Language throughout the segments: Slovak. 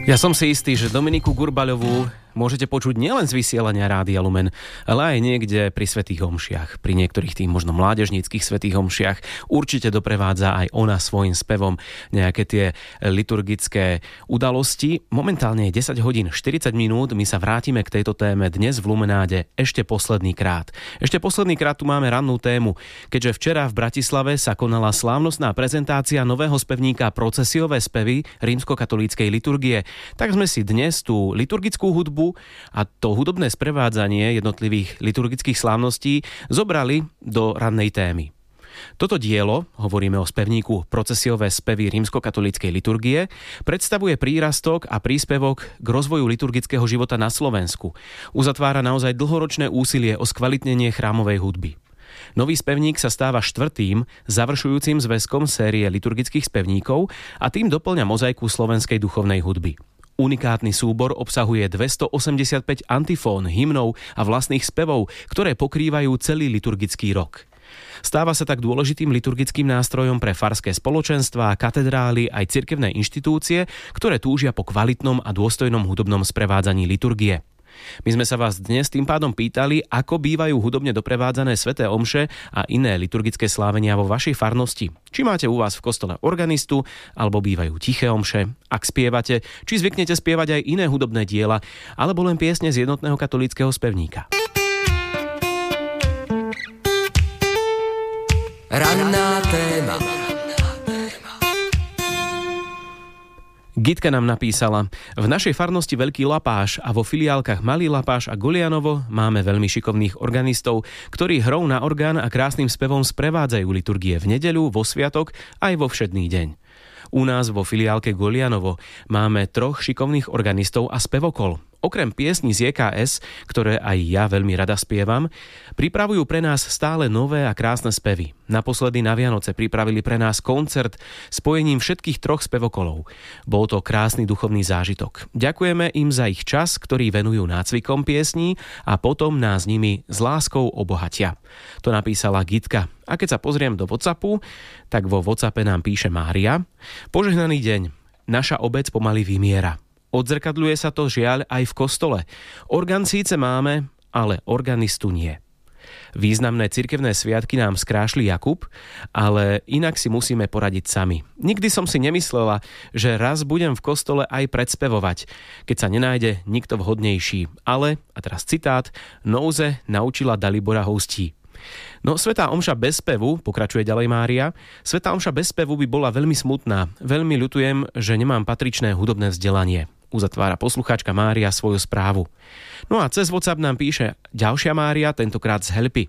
Ja som si istý, že Dominiku Gurbaľovú môžete počuť nielen z vysielania Rádia Lumen, ale aj niekde pri svätých omšiach, pri niektorých tých možno mládežníckych svätých omšiach. Určite doprevádza aj ona svojím spevom nejaké tie liturgické udalosti. Momentálne je 10 hodín 40 minút, my sa vrátime k tejto téme dnes v Lumenáde ešte posledný krát. Ešte posledný krát tu máme rannú tému, keďže včera v Bratislave sa konala slávnostná prezentácia nového spevníka Procesiové spevy rímskokatolíckej liturgie. Tak sme si dnes tú liturgickú hudbu a to hudobné sprevádzanie jednotlivých liturgických slávností zobrali do rannej témy. Toto dielo, hovoríme o spevníku Procesiové spevy rímskokatolíckej liturgie, predstavuje prírastok a príspevok k rozvoju liturgického života na Slovensku. Uzatvára naozaj dlhoročné úsilie o skvalitnenie chrámovej hudby. Nový spevník sa stáva štvrtým, završujúcim zväzkom série liturgických spevníkov a tým doplňa mozaiku slovenskej duchovnej hudby. Unikátny súbor obsahuje 285 antifón, hymnov a vlastných spevov, ktoré pokrývajú celý liturgický rok. Stáva sa tak dôležitým liturgickým nástrojom pre farské spoločenstvá, katedrály aj cirkevné inštitúcie, ktoré túžia po kvalitnom a dôstojnom hudobnom sprevádzaní liturgie. My sme sa vás dnes tým pádom pýtali, ako bývajú hudobne doprevádzané sväté omše a iné liturgické slávenia vo vašej farnosti. Či máte u vás v kostole organistu, alebo bývajú tiché omše, ak spievate, či zvyknete spievať aj iné hudobné diela, alebo len piesne z jednotného katolíckeho spevníka. Ranná téma. Gitka nám napísala: v našej farnosti Veľký Lapáš a vo filiálkach Malý Lapáš a Golianovo máme veľmi šikovných organistov, ktorí hrou na orgán a krásnym spevom sprevádzajú liturgie v nedeľu, vo sviatok aj vo všedný deň. U nás vo filiálke Golianovo máme 3 šikovných organistov a spevokol. Okrem piesní z JKS, ktoré aj ja veľmi rada spievam, pripravujú pre nás stále nové a krásne spevy. Naposledy na Vianoce pripravili pre nás koncert spojením všetkých 3 spevokolov. Bol to krásny duchovný zážitok. Ďakujeme im za ich čas, ktorý venujú nácvikom piesní a potom nás nimi s láskou obohatia. To napísala Gitka. A keď sa pozriem do WhatsAppu, tak vo WhatsAppe nám píše Mária: Požehnaný deň, naša obec pomaly vymiera. Odzrkadľuje sa to žiaľ aj v kostole. Orgán síce máme, ale organistu nie. Významné cirkevné sviatky nám skrášli Jakub, ale inak si musíme poradiť sami. Nikdy som si nemyslela, že raz budem v kostole aj predspevovať, keď sa nenájde nikto vhodnejší. Ale, a teraz citát, nouze naučila Dalibora hostí. No, svätá omša bez spevu, pokračuje ďalej Mária, svätá omša bez spevu by bola veľmi smutná. Veľmi ľutujem, že nemám patričné hudobné vzdelanie. Uzatvára poslucháčka Mária svoju správu. No a cez WhatsApp nám píše ďalšia Mária, tentokrát z Helpy.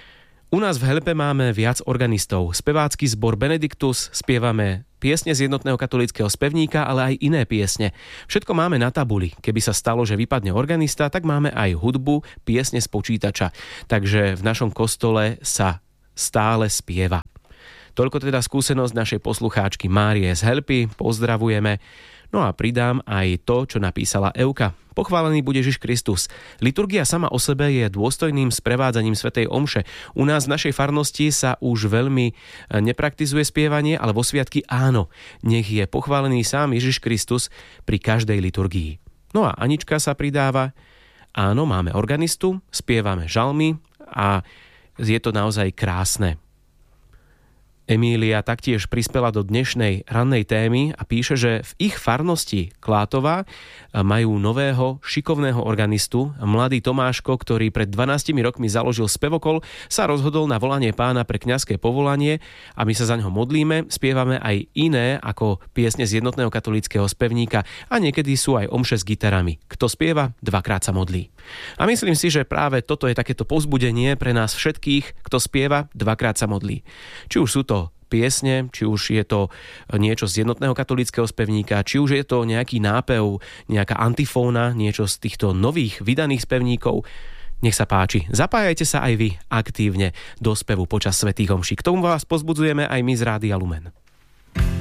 U nás v Helpe máme viac organistov. Spevácky zbor Benediktus, spievame piesne z jednotného katolíckeho spevníka, ale aj iné piesne. Všetko máme na tabuli. Keby sa stalo, že vypadne organista, tak máme aj hudbu, piesne z počítača. Takže v našom kostole sa stále spieva. Toľko teda skúsenosť našej poslucháčky Márie z Helpy. Pozdravujeme. No a pridám aj to, čo napísala Euka. Pochválený bude Ježiš Kristus. Liturgia sama o sebe je dôstojným sprevádzaním svätej omše. U nás v našej farnosti sa už veľmi nepraktizuje spievanie, ale vo sviatky áno. Nech je pochválený sám Ježiš Kristus pri každej liturgii. No a Anička sa pridáva: áno, máme organistu, spievame žalmy a je to naozaj krásne. Emília taktiež prispela do dnešnej rannej témy a píše, že v ich farnosti Klátova majú nového šikovného organistu. Mladý Tomáško, ktorý pred 12 rokmi založil spevokol, sa rozhodol na volanie Pána pre kňazské povolanie a my sa za ňo modlíme. Spievame aj iné ako piesne z jednotného katolíckeho spevníka a niekedy sú aj omše s gitarami. Kto spieva, dvakrát sa modlí. A myslím si, že práve toto je takéto povzbudenie pre nás všetkých. Kto spieva, dvakrát sa modlí. Či už sú to piesne, či už je to niečo z jednotného katolíckeho spevníka, či už je to nejaký nápev, nejaká antifóna, niečo z týchto nových vydaných spevníkov. Nech sa páči, zapájajte sa aj vy aktívne do spevu počas svätých omší. K tomu vás pozbudzujeme aj my z Rádia Lumen.